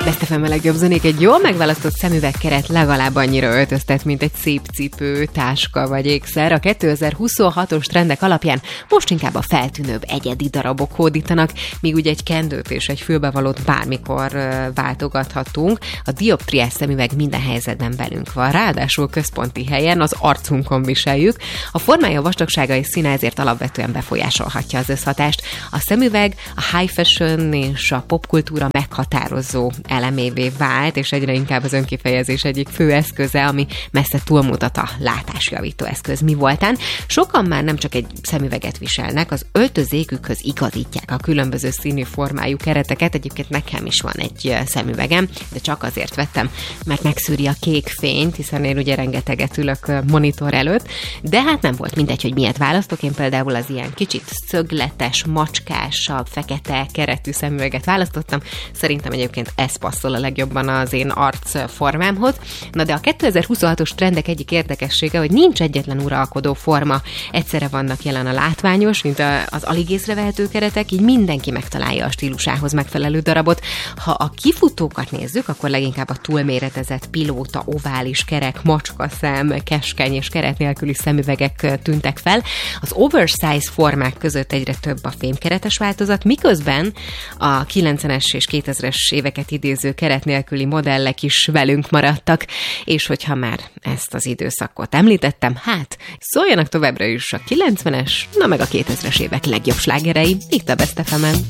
Best FM a legjobb zenék, egy jól megválasztott szemüvegkeret legalább annyira öltöztet, mint egy szép cipő, táska vagy ékszer. A 2026-os trendek alapján most inkább a feltűnőbb egyedi darabok hódítanak, míg ugye egy kendőt és egy fülbevalót bármikor váltogathatunk. A dioptriás szemüveg minden helyzetben velünk van, ráadásul központi helyen, az arcunkon viseljük. A formája, vastagsága és színe ezért alapvetően befolyásolhatja az összhatást. A szemüveg a high fashion és a popkultúra meghatározó elemévé vált, és egyre inkább az önkifejezés egyik fő eszköze, ami messze túlmutat a látásjavító eszköz mi voltán. Sokan már nem csak egy szemüveget viselnek, az öltözékükhöz igazítják a különböző színű formájú kereteket. Egyébként nekem is van egy szemüvegem, de csak azért vettem, mert megszűri a kék fényt, hiszen én ugye rengeteget ülök monitor előtt, de hát nem volt mindegy, hogy miért választok. Én például az ilyen kicsit szögletes, macskásabb, fekete keretű szemüveget választottam. Szerintem egyébként ez passzol a legjobban az én arcformámhoz. Na de a 2026-os trendek egyik érdekessége, hogy nincs egyetlen uralkodó forma. Egyszerre vannak jelen a látványos, mint az alig észrevehető keretek, így mindenki megtalálja a stílusához megfelelő darabot. Ha a kifutókat nézzük, akkor leginkább a túlméretezett pilóta, ovális, kerek, macskaszem, keskeny és keret nélküli szemüvegek tűntek fel. Az oversize formák között egyre több a fémkeretes változat, miközben a 90-es és 2000-es éveket idéző keret nélküli modellek is velünk maradtak, és hogyha már ezt az időszakot említettem, hát szóljanak továbbra is a 90-es, na meg a 2000-es évek legjobb slágerei itt a Best FM-en.